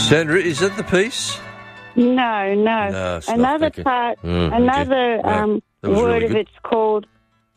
Sandra, is that the piece? No. It's not. Another Okay. part, Okay. another That was word really of good. it's called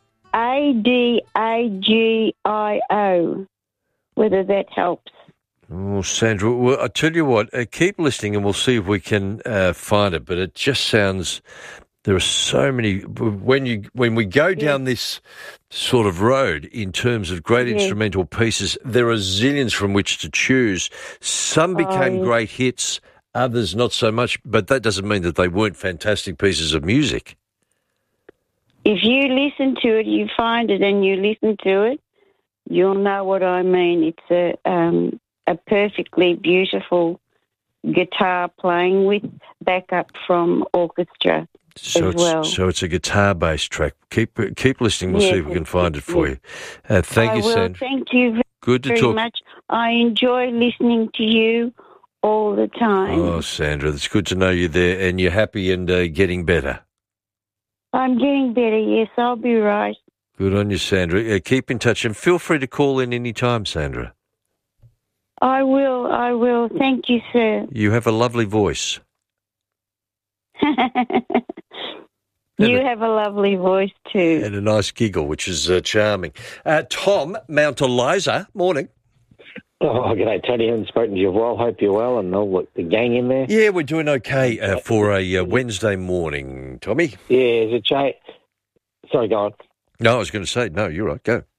ADAGIO, whether that helps. Oh, Sandra, well, I tell you what, keep listening and we'll see if we can find it. But it just sounds, there are so many, when we go down this sort of road in terms of great instrumental pieces, there are zillions from which to choose. Some became great hits, others not so much, but that doesn't mean that they weren't fantastic pieces of music. If you listen to it, you find it and you listen to it, you'll know what I mean. It's a perfectly beautiful guitar playing with backup from orchestra as well. So it's a guitar-based track. Keep listening. We'll see if we can find it for you. Thank you, Sandra. Thank you very much. I enjoy listening to you all the time. Oh, Sandra, it's good to know you're there and you're happy and getting better. I'm getting better, yes, I'll be right. Good on you, Sandra. Keep in touch and feel free to call in any time, Sandra. I will. Thank you, sir. You have a lovely voice. You have a lovely voice too. And a nice giggle, which is charming. Tom, Mount Eliza, morning. Oh, g'day, Tony. I haven't spoken to you a while. Hope you're well and all the gang in there. Yeah, we're doing okay for a Wednesday morning, Tommy. Yeah, is it Jay? Sorry, go on. No, I was going to say, no, you're right, go.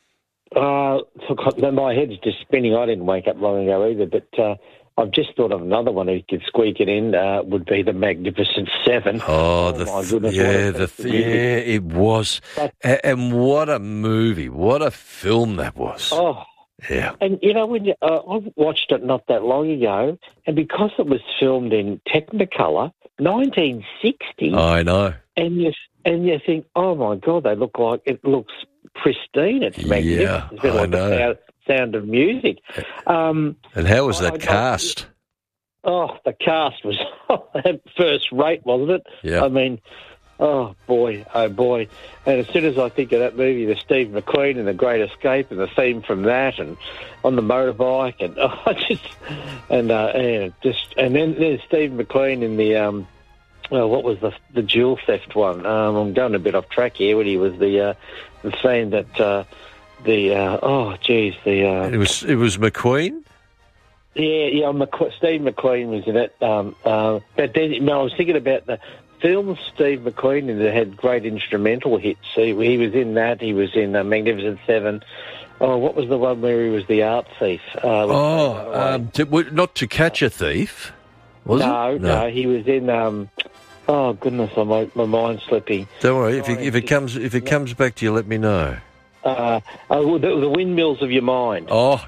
My head's just spinning. I didn't wake up long ago either, but I've just thought of another one who could squeak it in, would be the Magnificent Seven. Oh, my goodness. It was. And what a movie, what a film that was. Oh, yeah. And, you know, when I watched it not that long ago, and because it was filmed in Technicolor, 1960. I know. And you think, oh, my God, it looks pristine. It's magnificent. Yeah, it's a bit like the Sound of Music. And how was that cast? The cast was first rate, wasn't it? Yeah. I mean, oh boy. And as soon as I think of that movie, the Steve McQueen and The Great Escape and the theme from that, and on the motorbike, and then there's Steve McQueen in the what was the jewel theft one? I'm going a bit off track here. When he was the scene that it was McQueen. Yeah. Steve McQueen was in it. But then I was thinking about the films Steve McQueen in that had great instrumental hits. He was in that. He was in Magnificent Seven. Oh, what was the one where he was the art thief? Not To Catch a Thief, was it? No, he was in. Oh goodness, my mind's slipping. Don't worry. If it comes back to you, let me know. The Windmills of Your Mind. What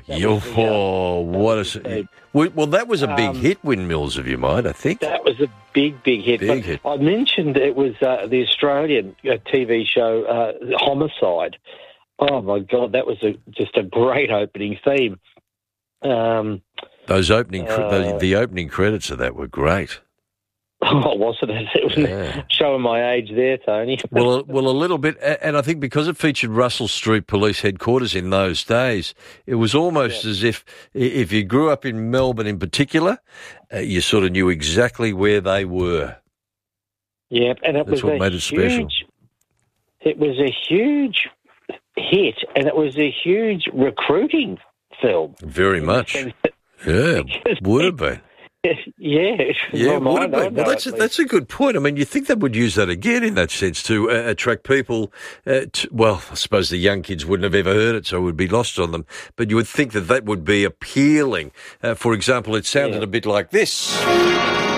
a... Well, that was a big hit, Windmills of Your Mind, I think. That was a big hit. Hit. I mentioned it was the Australian TV show Homicide. Oh, my God, that was just a great opening theme. Those the opening credits of that were great. Oh, wasn't it? It was showing my age there, Tony. Well, a little bit, and I think because it featured Russell Street Police Headquarters in those days, it was almost as if you grew up in Melbourne in particular, you sort of knew exactly where they were. Yeah, and that's what made it special. It was a huge hit, and it was a huge recruiting film. Very much. Yeah, would have been. Yeah, it would have been. Well, that's a good point. I mean, you think they would use that again in that sense to attract people. I suppose the young kids wouldn't have ever heard it, so it would be lost on them. But you would think that would be appealing. For example, it sounded a bit like this.